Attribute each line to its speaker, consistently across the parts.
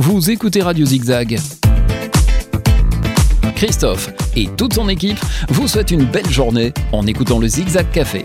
Speaker 1: Vous écoutez Radio Zigzag. Christophe et toute son équipe vous souhaitent une belle journée en écoutant le Zigzag Café.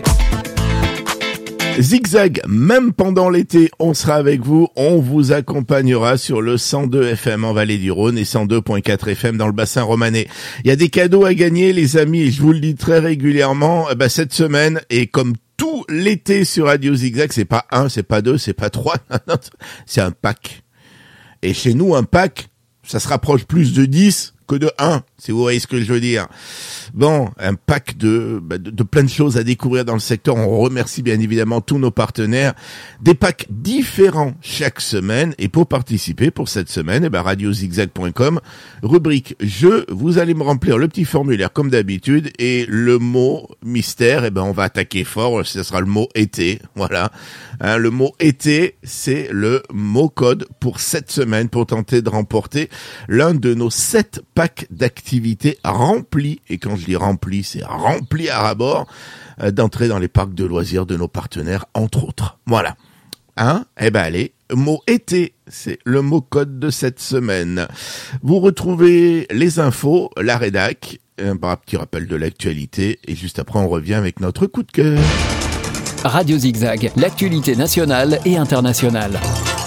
Speaker 2: Zigzag, même pendant l'été, on sera avec vous, on vous accompagnera sur le 102 FM en Vallée du Rhône et 102.4 FM dans le bassin romanais. Il y a des cadeaux à gagner les amis, et je vous le dis très régulièrement, cette semaine, et comme tout l'été sur Radio Zigzag, c'est pas un, c'est pas deux, c'est pas trois, c'est un pack. Et chez nous, un pack, ça se rapproche plus de 10 que de 1, si vous voyez ce que je veux dire. Bon, un pack de plein de choses à découvrir dans le secteur. On remercie bien évidemment tous nos partenaires. Des packs différents chaque semaine. Et pour participer pour cette semaine, radiozigzag.com, rubrique jeu, vous allez me remplir le petit formulaire comme d'habitude. Et le mot mystère, on va attaquer fort. Ce sera le mot été. Voilà. Le mot été, c'est le mot code pour cette semaine pour tenter de remporter l'un de nos 7 packs d'activités remplis, et quand je dis remplis, c'est rempli à rabord, d'entrer dans les parcs de loisirs de nos partenaires, entre autres. Voilà. Allez, mot été, c'est le mot code de cette semaine. Vous retrouvez les infos, la rédac, un petit rappel de l'actualité, et juste après on revient avec notre coup de cœur.
Speaker 1: Radio Zigzag, l'actualité nationale et internationale.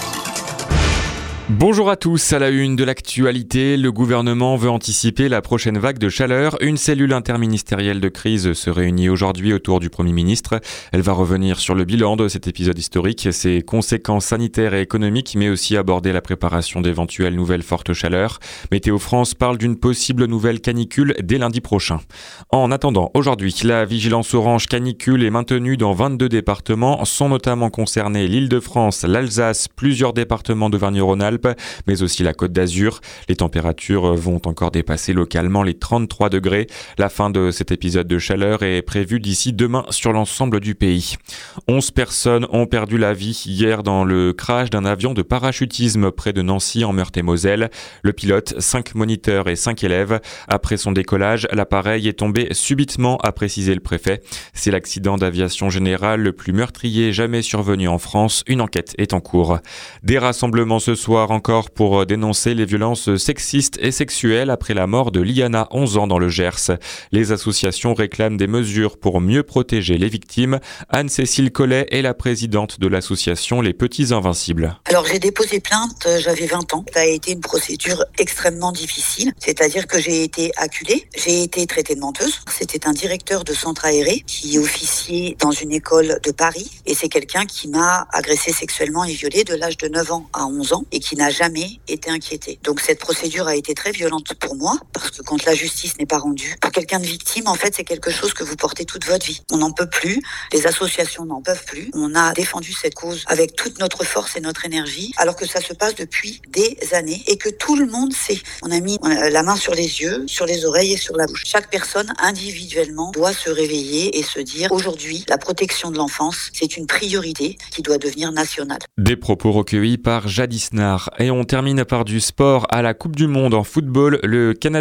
Speaker 3: Bonjour à tous, à la une de l'actualité, le gouvernement veut anticiper la prochaine vague de chaleur. Une cellule interministérielle de crise se réunit aujourd'hui autour du Premier ministre. Elle va revenir sur le bilan de cet épisode historique, ses conséquences sanitaires et économiques, mais aussi aborder la préparation d'éventuelles nouvelles fortes chaleurs. Météo France parle d'une possible nouvelle canicule dès lundi prochain. En attendant, aujourd'hui, la vigilance orange canicule est maintenue dans 22 départements. Sont notamment concernés l'Île-de-France, l'Alsace, plusieurs départements d'Auvergne-Rhône-Alpes, mais aussi la Côte d'Azur. Les températures vont encore dépasser localement les 33 degrés. La fin de cet épisode de chaleur est prévue d'ici demain sur l'ensemble du pays. 11 personnes ont perdu la vie hier dans le crash d'un avion de parachutisme près de Nancy en Meurthe-et-Moselle. Le pilote, 5 moniteurs et 5 élèves. Après son décollage, l'appareil est tombé subitement, a précisé le préfet. C'est l'accident d'aviation générale le plus meurtrier jamais survenu en France. Une enquête est en cours. Des rassemblements ce soir encore pour dénoncer les violences sexistes et sexuelles après la mort de Liana, 11 ans, dans le Gers. Les associations réclament des mesures pour mieux protéger les victimes. Anne-Cécile Collet est la présidente de l'association Les Petits Invincibles.
Speaker 4: Alors j'ai déposé plainte, j'avais 20 ans. Ça a été une procédure extrêmement difficile, c'est-à-dire que j'ai été acculée, j'ai été traitée de menteuse. C'était un directeur de centre aéré qui officiait dans une école de Paris, et c'est quelqu'un qui m'a agressée sexuellement et violée de l'âge de 9 ans à 11 ans et qui n'a jamais été inquiété. Donc cette procédure a été très violente pour moi, parce que quand la justice n'est pas rendue, pour quelqu'un de victime, en fait, c'est quelque chose que vous portez toute votre vie. On n'en peut plus, les associations n'en peuvent plus. On a défendu cette cause avec toute notre force et notre énergie, alors que ça se passe depuis des années et que tout le monde sait. On a mis la main sur les yeux, sur les oreilles et sur la bouche. Chaque personne, individuellement, doit se réveiller et se dire, aujourd'hui, la protection de l'enfance, c'est une priorité qui doit devenir nationale.
Speaker 3: Des propos recueillis par Jadis Nard. Et on termine par du sport à la Coupe du Monde en football. Le Canada